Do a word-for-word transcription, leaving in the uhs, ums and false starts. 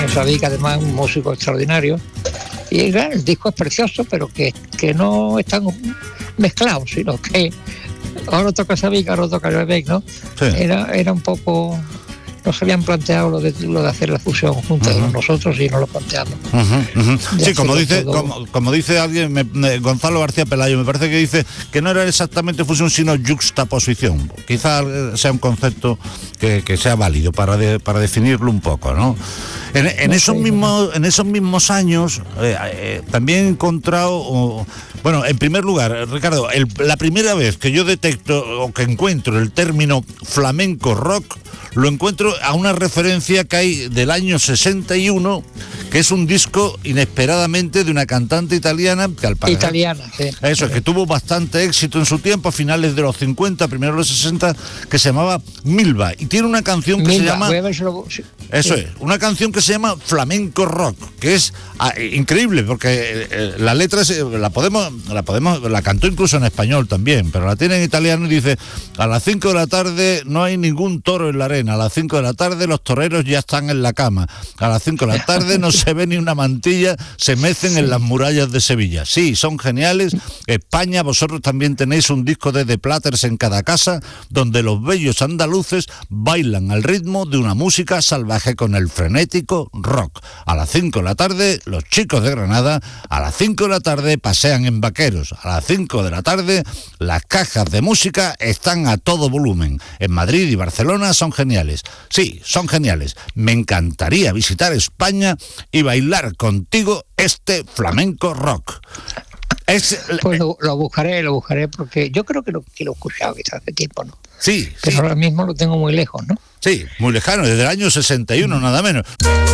Antonio Sadí, que además es un músico extraordinario. Y claro, el disco es precioso, pero que, que no están mezclados, sino que ahora toca Sadí, ahora toca Rebec, ¿no? Sí. Era, era un poco... No se habían planteado lo de, lo de hacer la fusión juntos uh-huh. nosotros y no lo planteamos. Uh-huh, uh-huh. Sí, como dice, como, como dice alguien, me, me, Gonzalo García Pelayo, me parece que dice que no era exactamente fusión, sino yuxtaposición. Quizá sea un concepto que, que sea válido para, de, para definirlo un poco, ¿no? En, en, no esos, sé, mismos, en esos mismos años eh, eh, también he encontrado... Oh, bueno, en primer lugar, Ricardo, el, la primera vez que yo detecto o que encuentro el término flamenco rock, lo encuentro a una referencia que hay del año sesenta y uno, que es un disco inesperadamente de una cantante italiana que al parecer, italiana, sí. Eso, es que tuvo bastante éxito en su tiempo, a finales de los cincuenta, primeros de los sesenta, que se llamaba Milva, y tiene una canción que Milva, se llama... voy a ver si lo... sí. Eso sí. es, una canción que se llama Flamenco Rock, que es ah, increíble, porque eh, la letra es, la podemos, la podemos, la cantó incluso en español también, pero la tiene en italiano y dice: a las cinco de la tarde no hay ningún toro en la arena, a las cinco de la tarde los toreros ya están en la cama, a las cinco de la tarde no se ve ni una mantilla, se mecen sí. en las murallas de Sevilla. Sí, son geniales. España, vosotros también tenéis un disco de The Platters en cada casa, donde los bellos andaluces bailan al ritmo de una música salvaje con el frenético rock. A las cinco de la tarde, los chicos de Granada, a las cinco de la tarde pasean en vaqueros, a las cinco de la tarde las cajas de música están a todo volumen. En Madrid y Barcelona son geniales. Sí, son geniales. Me encantaría visitar España y bailar contigo este flamenco rock. Es, pues lo, lo buscaré, lo buscaré, porque yo creo que lo, que lo he escuchado quizás hace tiempo, ¿no? Sí, pero sí. ahora mismo lo tengo muy lejos, ¿no? Sí, muy lejano, desde el año sesenta y uno, nada menos.